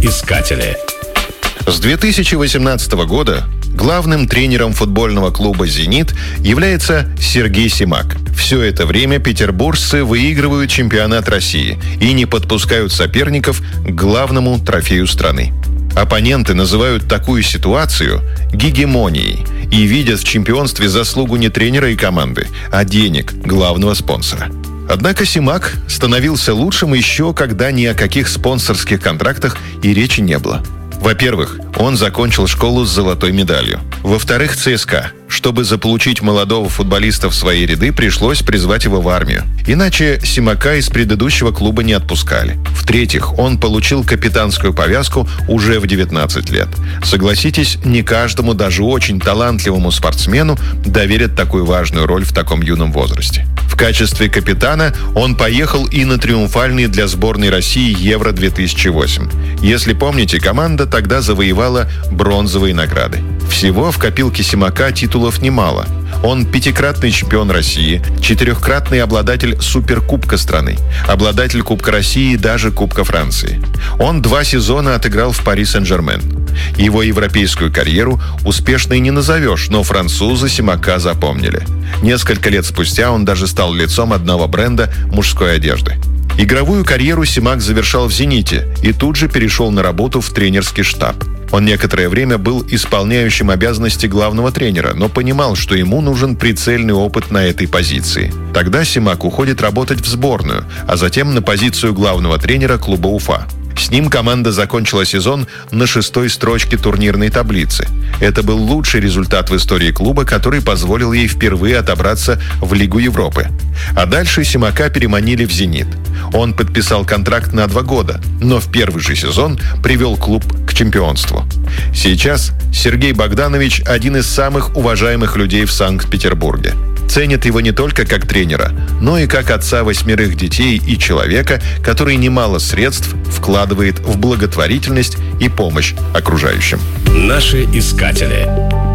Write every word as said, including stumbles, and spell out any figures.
искатели. С две тысячи восемнадцатого года главным тренером футбольного клуба «Зенит» является Сергей Симак. Все это время петербуржцы выигрывают чемпионат России и не подпускают соперников к главному трофею страны. Оппоненты называют такую ситуацию гегемонией и видят в чемпионстве заслугу не тренера и команды, а денег главного спонсора. Однако Симак становился лучшим еще, когда ни о каких спонсорских контрактах и речи не было. Во-первых, он закончил школу с золотой медалью. Во-вторых, ЦСКА. Чтобы заполучить молодого футболиста в свои ряды, пришлось призвать его в армию. Иначе Симака из предыдущего клуба не отпускали. В-третьих, он получил капитанскую повязку уже в девятнадцать лет. Согласитесь, не каждому, даже очень талантливому спортсмену, доверят такую важную роль в таком юном возрасте. В качестве капитана он поехал и на триумфальный для сборной России Евро две тысячи восемь. Если помните, команда тогда завоевала бронзовые награды. Всего в копилке Симака титулов немало. Он пятикратный чемпион России, четырехкратный обладатель Суперкубка страны, обладатель Кубка России и даже Кубка Франции. Он два сезона отыграл в Пари Сен-Жермен. Его европейскую карьеру успешной не назовешь, но французы Симака запомнили. Несколько лет спустя он даже стал лицом одного бренда мужской одежды. Игровую карьеру Симак завершал в «Зените» и тут же перешел на работу в тренерский штаб. Он некоторое время был исполняющим обязанности главного тренера, но понимал, что ему нужен прицельный опыт на этой позиции. Тогда Симак уходит работать в сборную, а затем на позицию главного тренера клуба «Уфа». С ним команда закончила сезон на шестой строчке турнирной таблицы. Это был лучший результат в истории клуба, который позволил ей впервые отобраться в Лигу Европы. А дальше Симака переманили в «Зенит». Он подписал контракт на два года, но в первый же сезон привел клуб к чемпионству. Сейчас Сергей Богданович – один из самых уважаемых людей в Санкт-Петербурге. Ценят его не только как тренера, но и как отца восьмерых детей и человека, который немало средств вкладывает в благотворительность и помощь окружающим. Наши искатели.